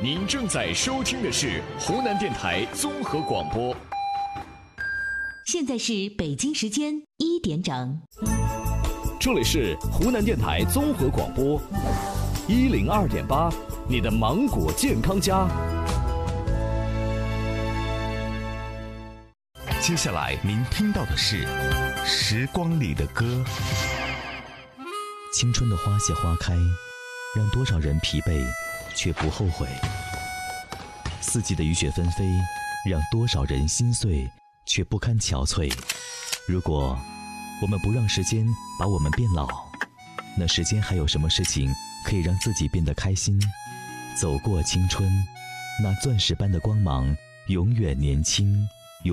您正在收听的是湖南电台综合广播。 现在是北京时间1点整， 这里是湖南电台综合广播102.8，你的芒果健康家。 接下来您听到的是《时光里的歌》。 青春的花谢花开，让多少人疲惫却不后悔；四季的雨雪纷飞，让多少人心碎却不堪憔悴。如果我们不让时间把我们变老，那时间还有什么事情可以让自己变得开心？走过青春，那钻石般的光芒永远年轻。